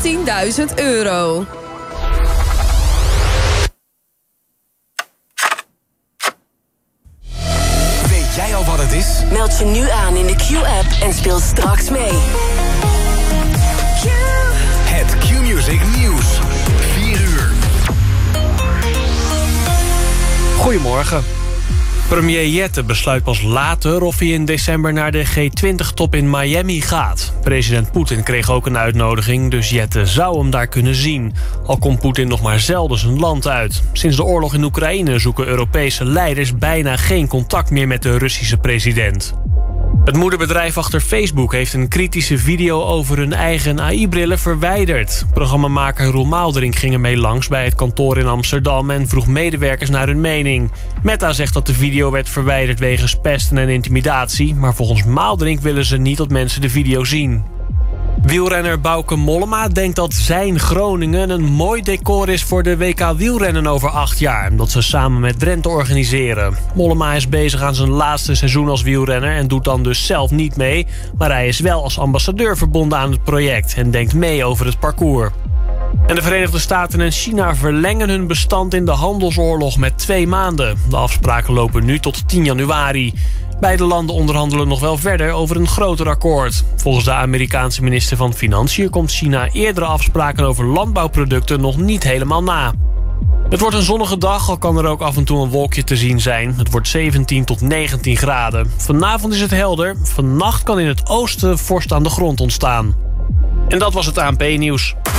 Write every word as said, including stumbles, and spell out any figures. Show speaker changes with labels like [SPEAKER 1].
[SPEAKER 1] vijftienduizend euro.
[SPEAKER 2] Weet jij al wat het is?
[SPEAKER 3] Meld je nu aan in de Q-app en speel straks mee.
[SPEAKER 2] Q. Het Q-Music Nieuws. vier uur.
[SPEAKER 4] Goedemorgen. Premier Jette besluit pas later of hij in december naar de G twintig top in Miami gaat. President Poetin kreeg ook een uitnodiging, dus Jette zou hem daar kunnen zien. Al komt Poetin nog maar zelden zijn land uit. Sinds de oorlog in Oekraïne zoeken Europese leiders bijna geen contact meer met de Russische president. Het moederbedrijf achter Facebook heeft een kritische video over hun eigen A I-brillen verwijderd. Programmamaker Roel Maaldrink ging ermee langs bij het kantoor in Amsterdam en vroeg medewerkers naar hun mening. Meta zegt dat de video werd verwijderd wegens pesten en intimidatie, maar volgens Maaldrink willen ze niet dat mensen de video zien. Wielrenner Bauke Mollema denkt dat zijn Groningen een mooi decor is voor de W K wielrennen over acht jaar, dat ze samen met Drenthe organiseren. Mollema is bezig aan zijn laatste seizoen als wielrenner en doet dan dus zelf niet mee, maar hij is wel als ambassadeur verbonden aan het project en denkt mee over het parcours. En de Verenigde Staten en China verlengen hun bestand in de handelsoorlog met twee maanden. De afspraken lopen nu tot tien januari. Beide landen onderhandelen nog wel verder over een groter akkoord. Volgens de Amerikaanse minister van Financiën komt China eerdere afspraken over landbouwproducten nog niet helemaal na. Het wordt een zonnige dag, al kan er ook af en toe een wolkje te zien zijn. Het wordt zeventien tot negentien graden. Vanavond is het helder. Vannacht kan in het oosten vorst aan de grond ontstaan. En dat was het A N P-nieuws.